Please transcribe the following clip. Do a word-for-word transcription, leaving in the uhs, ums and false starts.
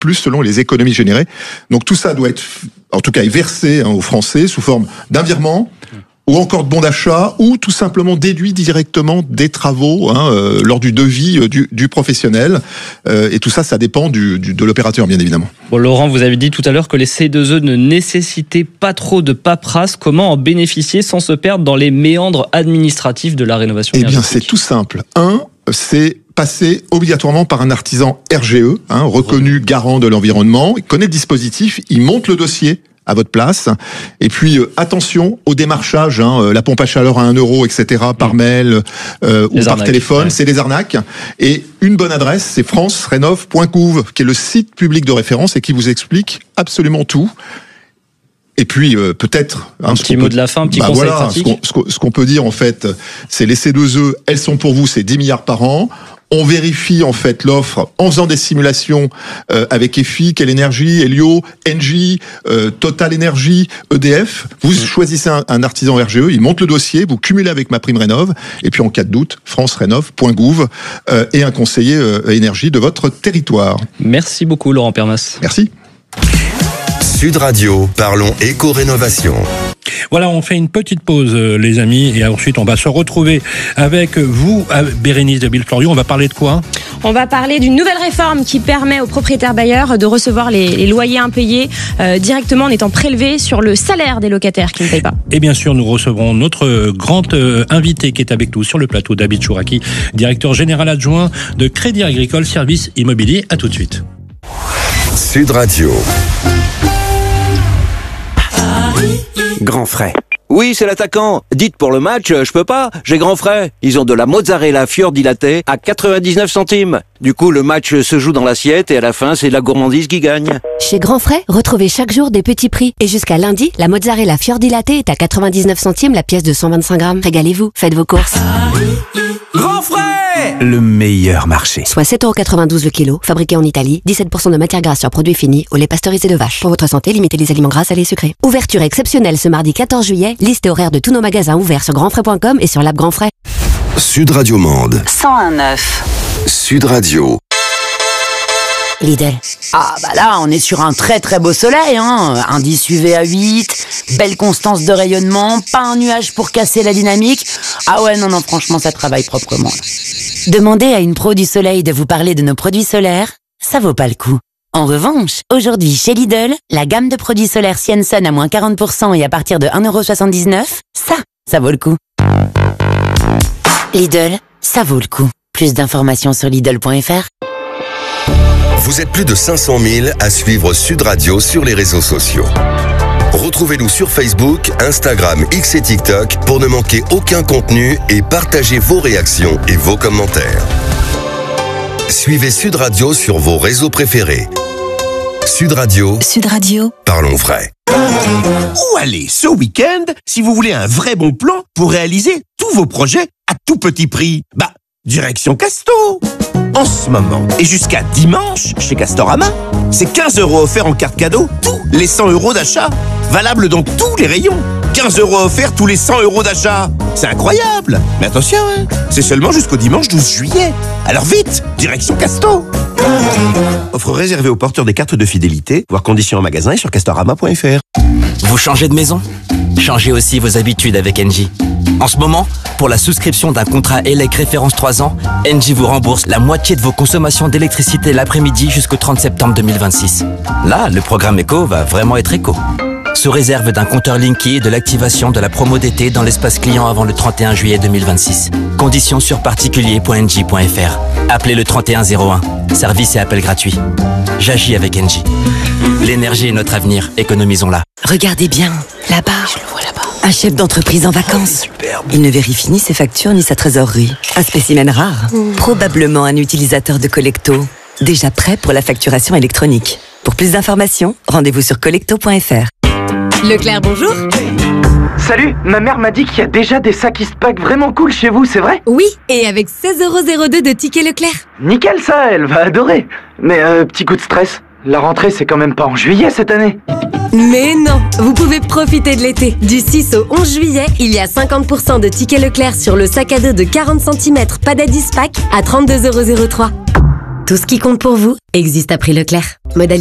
plus selon les économies générées. Donc tout ça doit être, en tout cas, versé hein, aux Français sous forme d'un virement, ou encore de bons d'achat, ou tout simplement déduit directement des travaux hein, euh, lors du devis euh, du, du professionnel. Euh, et tout ça, ça dépend du, du, de l'opérateur, bien évidemment. Bon, Laurent, vous avez dit tout à l'heure que les C deux E ne nécessitaient pas trop de paperasse. Comment en bénéficier sans se perdre dans les méandres administratifs de la rénovation Eh énergétique ? bien, c'est tout simple. Un, c'est passer obligatoirement par un artisan R G E, hein, reconnu garant de l'environnement. Il connaît le dispositif, il monte le dossier à votre place. Et puis, euh, attention au démarchage, hein, euh, la pompe à chaleur à un euro, et cetera, par mail euh, ou par téléphone, ouais. C'est des arnaques. Et une bonne adresse, c'est france rénov point gouv, qui est le site public de référence et qui vous explique absolument tout. Et puis, euh, peut-être... Un hein, petit mot peut... de la fin, un petit bah conseil voilà, pratique. Ce qu'on, ce qu'on peut dire, en fait, c'est les C deux E, elles sont pour vous, c'est dix milliards par an. On vérifie en fait l'offre en faisant des simulations euh, avec E F I, Quelle Énergie, Elio, Engie, euh, Total Énergie, E D F. Vous mmh. choisissez un, un artisan R G E, il monte le dossier, vous cumulez avec MaPrimeRénov, et puis en cas de doute, france rénov point gouv euh, et un conseiller euh, énergie de votre territoire. Merci beaucoup Laurent Permas. Merci. Sud Radio, parlons éco-rénovation. Voilà, on fait une petite pause, euh, les amis, et ensuite on va se retrouver avec vous, Bérénice de Villefloriot. On va parler de quoi ? On va parler d'une nouvelle réforme qui permet aux propriétaires bailleurs de recevoir les, les loyers impayés euh, directement en étant prélevés sur le salaire des locataires qui ne payent pas. Et bien sûr, nous recevrons notre grand euh, invité qui est avec nous sur le plateau, David Chouraki, directeur général adjoint de Crédit Agricole Services Immobiliers. À tout de suite. Sud Radio. Grand frais. Oui, c'est l'attaquant. Dites pour le match, je peux pas, j'ai grand frais. Ils ont de la mozzarella fior dilatée à quatre-vingt-dix-neuf centimes. Du coup, le match se joue dans l'assiette et à la fin, c'est la gourmandise qui gagne. Chez Grand Frais, retrouvez chaque jour des petits prix. Et jusqu'à lundi, la mozzarella fior dilatée est à quatre-vingt-dix-neuf centimes la pièce de cent vingt-cinq grammes. Régalez-vous, faites vos courses. Grand frais! Le meilleur marché. Soit sept euros quatre-vingt-douze le kilo, fabriqué en Italie, dix-sept pour cent de matière grasse sur produits finis, au lait pasteurisé de vache. Pour votre santé, limitez les aliments gras, salés et sucrés. Ouverture exceptionnelle ce mardi quatorze juillet. Liste et horaire de tous nos magasins ouverts sur grand frais point com et sur l'app Grand Frais. Sud Radio Mende. cent un neuf. Sud Radio. Lidl. Ah bah là, on est sur un très très beau soleil, hein. Indice U V à huit, belle constance de rayonnement, pas un nuage pour casser la dynamique. Ah ouais, non, non, franchement, ça travaille proprement, là. Demandez à une pro du soleil de vous parler de nos produits solaires, ça vaut pas le coup. En revanche, aujourd'hui chez Lidl, la gamme de produits solaires Sienson à moins quarante pour cent et à partir de un euro soixante-dix-neuf, ça, ça vaut le coup. Lidl, ça vaut le coup. Plus d'informations sur Lidl point F R. Vous êtes plus de cinq cent mille à suivre Sud Radio sur les réseaux sociaux. Retrouvez-nous sur Facebook, Instagram, X et TikTok pour ne manquer aucun contenu et partagez vos réactions et vos commentaires. Suivez Sud Radio sur vos réseaux préférés. Sud Radio. Sud Radio. Parlons vrai. Où aller ce week-end si vous voulez un vrai bon plan pour réaliser tous vos projets à tout petit prix? Bah, direction Casto. En ce moment, et jusqu'à dimanche, chez Castorama, c'est quinze euros offerts en carte cadeau, tous les cent euros d'achat. Valable dans tous les rayons. quinze euros offerts tous les cent euros d'achat. C'est incroyable. Mais attention, hein, c'est seulement jusqu'au dimanche douze juillet. Alors vite, direction Casto. Offre réservée aux porteurs des cartes de fidélité, voire conditions en magasin et sur castorama point F R. Vous changez de maison? Changez aussi vos habitudes avec Engie. En ce moment, pour la souscription d'un contrat E L E C référence trois ans, Engie vous rembourse la moitié de vos consommations d'électricité l'après-midi jusqu'au trente septembre deux mille vingt-six. Là, le programme éco va vraiment être éco. Sous réserve d'un compteur Linky et de l'activation de la promo d'été dans l'espace client avant le trente et un juillet deux mille vingt-six. Conditions sur particulier point engie point F R. Appelez le trente et un zéro un. Service et appel gratuit. J'agis avec Engie. L'énergie est notre avenir. Économisons-la. Regardez bien, là-bas. Je le vois là-bas. Un chef d'entreprise en vacances. Superbe. Il ne vérifie ni ses factures ni sa trésorerie. Un spécimen rare. Mmh. Probablement un utilisateur de Collecto. Déjà prêt pour la facturation électronique. Pour plus d'informations, rendez-vous sur collecto point F R. Leclerc, bonjour. Salut, ma mère m'a dit qu'il y a déjà des sacs Eastpak vraiment cool chez vous, c'est vrai? Oui, et avec seize euros zéro deux de tickets Leclerc. Nickel ça, elle va adorer. Mais euh, petit coup de stress, la rentrée c'est quand même pas en juillet cette année. Mais non, vous pouvez profiter de l'été. Du six au onze juillet, il y a cinquante pour cent de tickets Leclerc sur le sac à dos de quarante centimètres Padad Eastpak à trente-deux euros zéro trois. Tout ce qui compte pour vous existe à prix Leclerc. Modalité